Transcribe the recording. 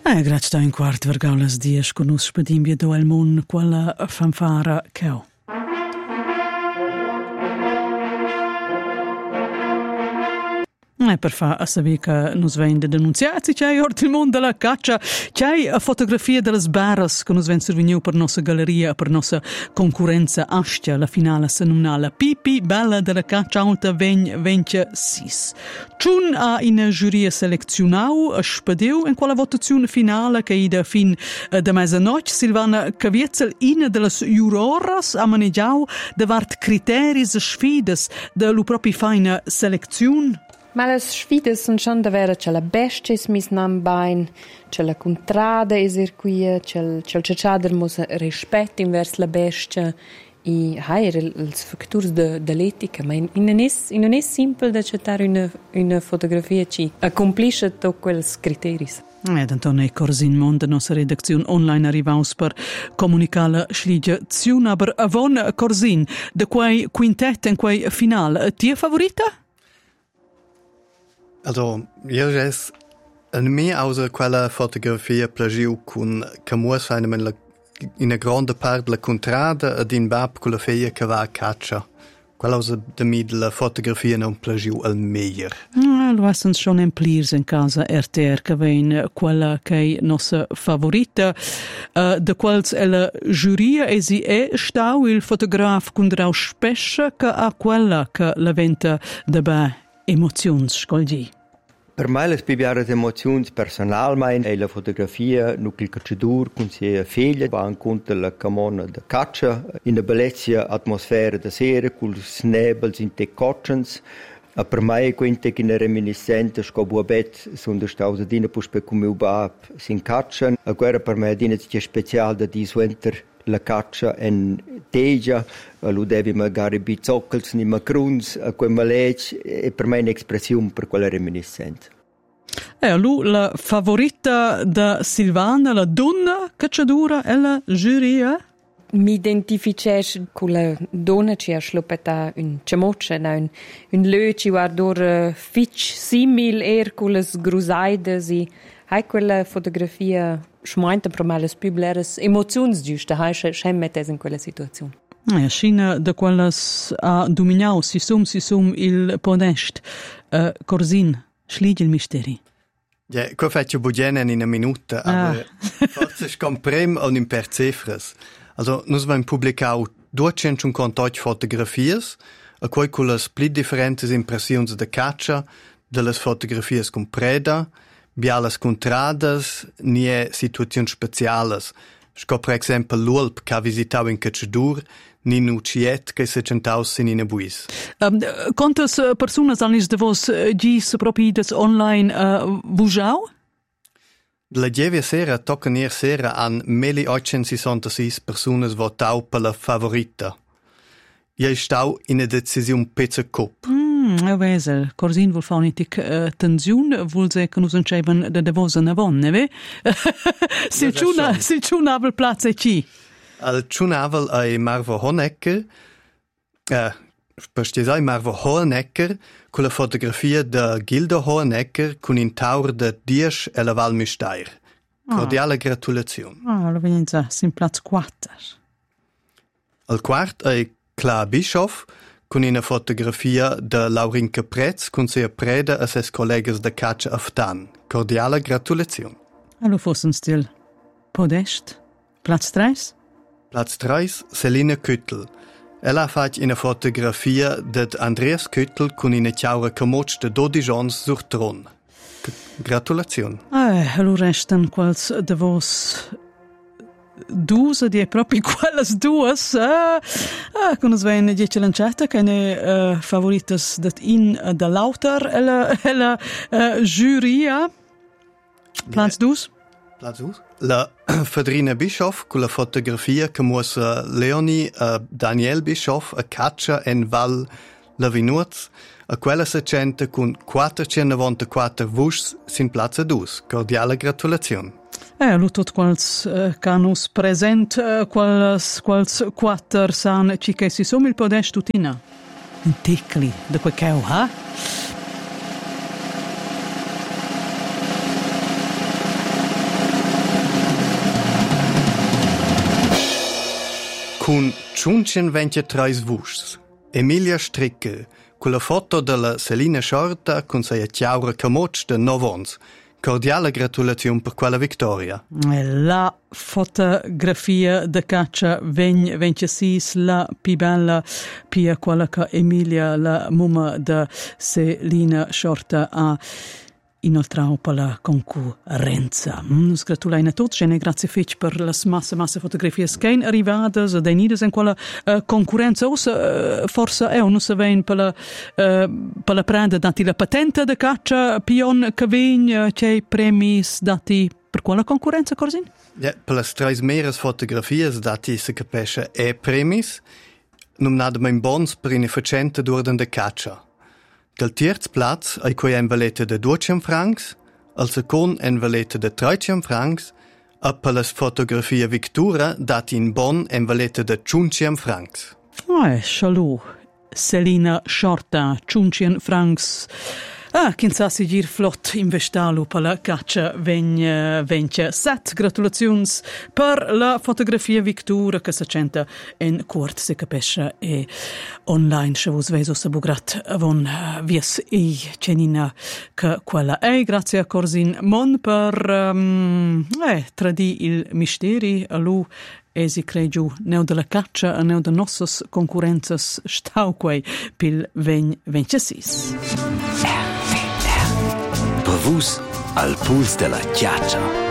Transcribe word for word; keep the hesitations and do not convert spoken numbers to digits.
Eh, grazie in quarto vergaulas dies conosci pedimbia do el mon quella fanfara cheo. Eh, per fa a sapere che non svende denunziati, c'è orti il mondo della caccia, c'è a fotografia delle sbarras che non svende servigno per nostra galleria, per nostra concorrenza astia, la finale senunale. Pipi bella della caccia alta ven vence sis. Ciun ha in giuria selezionau a spedeu in quella votazione finale che ida fin da mezzanotte Silvana Caviezel in delle juroras ha maneggiau davart criteris e sfides della propria fine selezione. Ma le sfide sono schon davvero c'è la bestia mis nam bain, c'è la contrada eserquia, c'è il cercader mos rispetto inverso la bestia e hai il factors de dell'etica, ma in non è in non è semplice da accettare una una fotografia ci accomplisce tutti quei criteri. Ed Antonio Corsin Mond, nostra redazione online arrivaus per comunicare la sligiazione, aber avon Corsin, de quei quintet in quei finale, tia favorita? Also, io res a me außer quella fotografia plagiu con camus eine in, la, in una grande parte la contrada ad in bab con la feia che va a caccia. Quella außer de me la fotografia non plagiu al meglio. Ah, lo hast uns schon emplirs in casa R T R che vein quella che è nostra favorita, uh, de quals è la giuria e si è stau il fotograf con drau spescia che a quella che la venta de ba emozions scolgi. Per me le spiegare le emozioni personalmente e la fotografia nuclei cacciadur con sia figlia va in conto la camona da caccia in una bellezza atmosfera da sera con snebels in te coccians. Per me quinte che ne reminiscente scopo bet sono da stausa dina puspe come ubab sin caccia. Agora per me dina è speciale da dis winter la caccia in tegia, lo devi magari bizoccels ni macruns, a quel maleg, e per me è un'espressione per quella reminiscenza. Eh, lui, la favorita da Silvana, la donna cacciadura, è la giuria? Mi identificesh con la donna che ha slopeta un cemoccia, un, un lö che guarda fitch simil er con le grusaides e hai quella fotografia schmeinte per me le più bleres emozioni giuste, hai schem mettes in quella situazione. Eh, scina da quelles a dominau si sum si sum il podest uh, Corsin schlid il misteri. Ja, co faccio bugen in una minuta, ah. aber forse scomprem on in per cifras. Also, nus vain publicau duecentocinquantotto fotografias, a quei con las pli differentes impressions de caccia, de las fotografias con preda, bialas contradas, nie situazioni specialas. Sco per esempio l'ulp che ha visitato in cacciadur, ni nuciet che se centaus in una buis. Um, quantas personas han de vos gis propides online uh, vujau? La dievia sera tocca nier sera an milleottocentosessantasei personas votau per la favorita. Io stau in una decisione pezza cop. Mm, è vesel. Corsin vuol fare un'itic uh, tensione, vuol dire che non c'è da de vos a navon, ne ve? Se c'è un platz e chi? Al Ciunavel ai Marvo Honecker, eh, per stisai Marvo Honecker, con la fotografia di Gildo Honecker con in taur de Diesch e la Val Müstair. Cordiale ah. gratulazione. Ah, lo veniamo già, in platz quattro. Al quart ai Cla Bischoff, con una fotografia di Laurin Caprez con sia preda e ses collegas de caccia aftan. Cordiale gratulazione. Allo fossen stil podest. Platz tre? Platz tre, Selina Küttel. Ella ha fatto una fotografia di Andreas Küttel con una chiaura camotsch de dodici anni sur tron. Gratulazione. Eh, allora restan quals de vos dus, di proprio quelles duas, eh, eh, con svein dieci lanciata, che ne uh, favoritas dat in uh, da lauter, e la, e la uh, giuria. Platz yeah. dus? Platz dus? La Fadrina Bischoff con la fotografia che muosa Leonie uh, Daniel Bischoff a caccia en Val Lavinuz, a quella seccente con quattrocentonovantaquattro vuschs sin Platz dus. Cordiale gratulazione. Eh, lu tot quals uh, canus present, uh, quals, quals quattro san ciche si som il podest tutina. In tecli, da quel che ho, eh? Con ciuncien ventje trais vuschs. Emilia Stricke, con la foto della Selina Shorta con sei chiaura camotsch de novons. Cordiale gratulazione per quella vittoria. La fotografia da caccia vegn ventissis la più bella pia quella che Emilia la mumma da Selina Shorta ha inoltrato per la concorrenza. Nos gratulaina a tutti e grazie fitch per le masse masse fotografie che arrivate da nides in quella uh, concorrenza. Usa, uh, forse è uno se ven per la, uh, per la prenda dati la patente da caccia pion che ven uh, c'è premi dati per quella concorrenza, Corsin? Ja, per le tre meres fotografie dati si capisce e premis non nadam in bons per una facente d'ordine da caccia. Del terz Platz ai quei en valete de duecento francs, al second en valete de trecento francs, e per la fotografia Victura dati in bon en valete de ciuncient francs. Eh, shalou. Selina Shorta, ciuncient francs. Ah, chi sa si gir flott investalu per la caccia vegn vence. Set gratulazions per la fotografia Victura che si centa in court si capisce e online se vos veso se bugrat avon vies i cenina che quella è. Grazie a Corsin Mon per um, eh, tradi il misteri a lu e si cregiu neu della caccia e neu de nossas concurrenzas stauquei pil vegn vencesis. Per vus al puls della chiaccia.